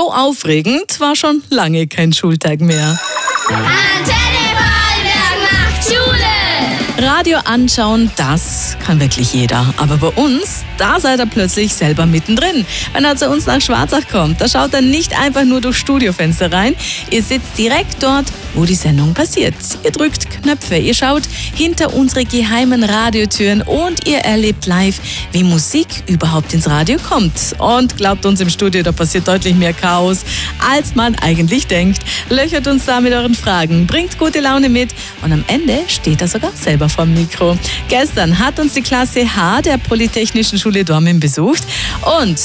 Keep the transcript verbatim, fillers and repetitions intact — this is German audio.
So aufregend war schon lange kein Schultag mehr. Antenne Vorarlberg macht Schule! Radio anschauen, das kann wirklich jeder. Aber bei uns, da seid ihr plötzlich selber mittendrin. Wenn er zu uns nach Schwarzach kommt, da schaut er nicht einfach nur durchs Studiofenster rein. Ihr sitzt direkt dort, wo die Sendung passiert. Ihr drückt Knöpfe, ihr schaut hinter unsere geheimen Radiotüren und ihr erlebt live, wie Musik überhaupt ins Radio kommt. Und glaubt uns, im Studio, da passiert deutlich mehr Chaos, als man eigentlich denkt. Löchert uns da mit euren Fragen, bringt gute Laune mit und am Ende steht er sogar selber vorm Mikro. Gestern hat uns die Klasse H der Polytechnischen Schule Dormen besucht und